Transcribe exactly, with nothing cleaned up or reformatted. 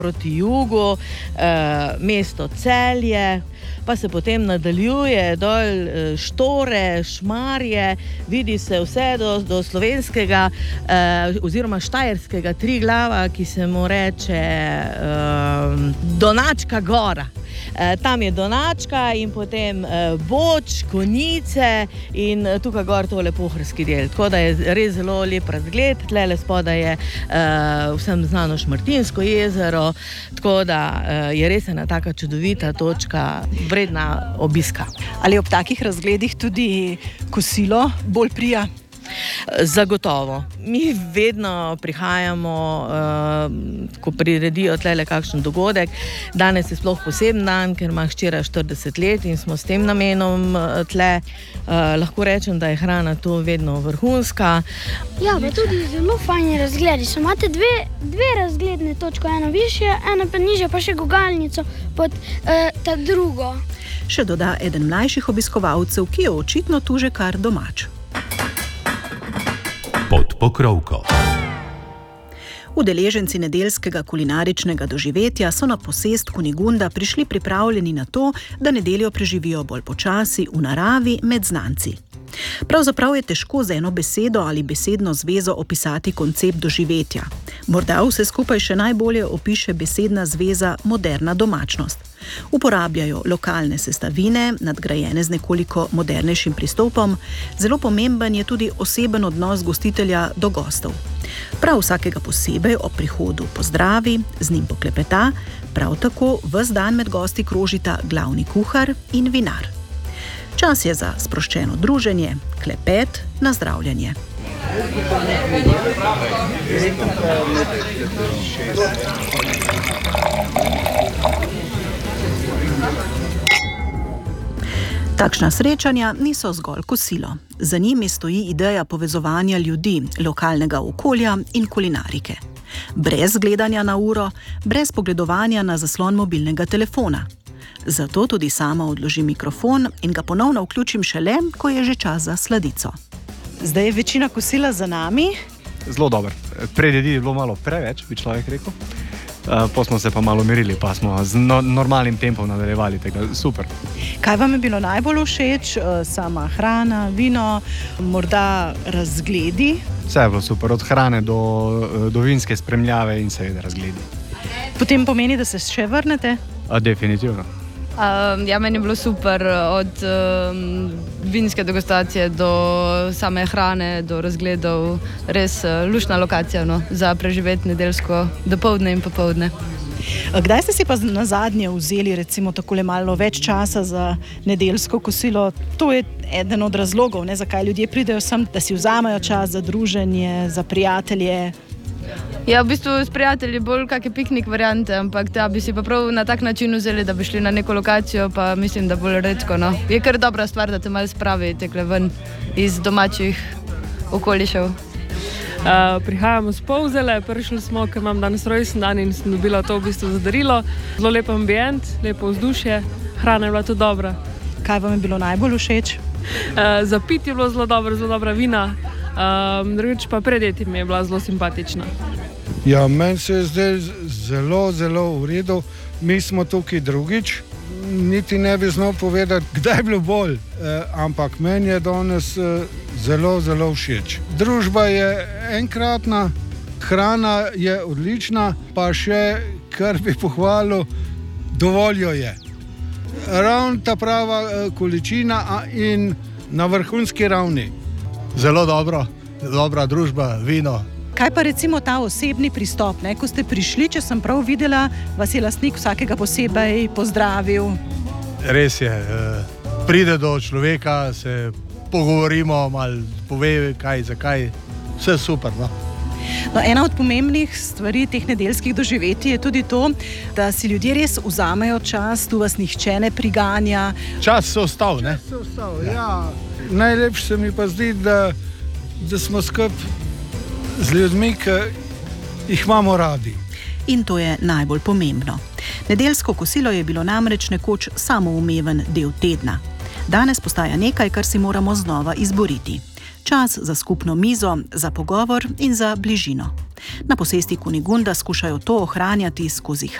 proti jugu, eh, mesto Celje, pa se potem nadaljuje dol Štore, Šmarje, vidi se vse do, do slovenskega eh, oziroma štajerskega Triglava, ki se mu reče eh, Donačka gora. Eh, tam je Donačka in potem eh, Boč, Konjice in tukaj gor tole pohorski del. Tako da je res zelo lep razgled. Tlele spodaj je eh, vsem znano Šmartinsko jezero, tako da eh, je res ena taka čudovita točka, vredna obiska. Ali ob takih razgledih tudi kosilo bolj prija? Zagotovo. Mi vedno prihajamo, uh, ko priredijo tlele kakšen dogodek. Danes je sploh poseben dan, ker ima hčera štirideset let in smo s tem namenom tle. Uh, lahko rečem, da je hrana tu vedno vrhunska. Ja, pa tudi zelo fajni razgledi. So imate dve, dve razgledne točke, eno višje, eno pa nižje, pa še gugalnico pod uh, ta drugo. Še doda eden mlajših obiskovalcev, ki je očitno tu že kar domač. Pod pokrovko. Udeleženci nedeljskega kulinaričnega doživetja so na posest Kunigunda prišli pripravljeni na to, da nedeljo preživijo bolj počasi v naravi med znanci. Pravzaprav je težko z eno besedo ali besedno zvezo opisati koncept doživetja. Morda vse skupaj še najbolje opiše besedna zveza moderna domačnost. Uporabljajo lokalne sestavine, nadgrajene z nekoliko modernejšim pristopom. Zelo pomemben je tudi oseben odnos gostitelja do gostov. Prav vsakega posebej ob prihodu pozdravi, z njim poklepeta, prav tako ves dan med gosti krožita glavni kuhar in vinar. Čas je za sproščeno druženje, klepet, nazdravljanje. Takšna srečanja niso zgolj kosilo. Za njimi stoji ideja povezovanja ljudi, lokalnega okolja in kulinarike. Brez gledanja na uro, brez pogledovanja na zaslon mobilnega telefona. Zato tudi sama odložim mikrofon in ga ponovno vključim šele, ko je že čas za sladico. Zdaj je večina kosila za nami. Zelo dobro. Pred jedi je bilo malo preveč, bi človek rekel. Uh, po smo se pa malo mirili, pa smo z no, normalnim tempom nadaljevali, tega super. Kaj vam je bilo najbolj všeč? Sama hrana, vino, morda razgledi? Vse je bilo super, od hrane do, do vinske spremljave in seveda razgledi. Potem pomeni, da se še vrnete? A, definitivno. Um, ja, meni je bilo super, od um, vinske degustacije do same hrane, do razgledov, res uh, luštna lokacija, no, za preživeti nedeljsko dopoldne in popoldne. Kdaj ste si pa na zadnje vzeli recimo takole malo več časa za nedeljsko kosilo? To je eden od razlogov, ne, zakaj ljudje pridejo sem, da si vzamejo čas za druženje, za prijatelje. Ja, v bistvu s prijatelji bolj kakšne piknik variante, ampak da bi si pa prav na tak način vzeli, da bi šli na neko lokacijo, pa mislim, da bolj redko, no. Je kar dobra stvar, da te malo spravi tekle ven iz domačih okolišev. Uh, prihajamo z Polzele, prišli smo, ker imam danes rojsten dan in sem dobila to v bistvu za darilo. Zelo lep ambient, lepo vzdušje, hrana je bila tudi dobra. Kaj vam je bilo najbolj všeč? Uh, za piti je bilo zelo dobro, zelo dobra vina, um, drugič pa predjeti mi je bila zelo simpatična. Ja, meni se je zdaj zelo, zelo v redu. Mi smo tukaj drugič, niti ne bi znal povedati, kdaj je bilo bolj, eh, ampak meni je danes eh, zelo, zelo všeč. Družba je enkratna, hrana je odlična, pa še, kar bi pohvalil, dovolj jo je. Ravno ta prava eh, količina in na vrhunski ravni. Zelo dobro, dobra družba, vino. Kaj pa recimo ta osebni pristop, ne? Ko ste prišli, če sem prav videla, vas je lastnik vsakega posebej pozdravil. Res je, pride do človeka, se pogovorimo, malo pove kaj, zakaj, vse super, no. No, ena od pomembnih stvari teh nedeljskih doživetij je tudi to, da si ljudje res vzamejo čas, tu vas nihče ne priganja. Čas se ostal, ne? Čas se ostal, ja. Najlepše se mi pa zdi, da, da smo skupaj z ljudmi, ki jih imamo radi. In to je najbolj pomembno. Nedeljsko kosilo je bilo namreč nekoč samoumeven del tedna. Danes postaja nekaj, kar si moramo znova izboriti. Čas za skupno mizo, za pogovor in za bližino. Na posesti Kunigunda skušajo to ohranjati skozi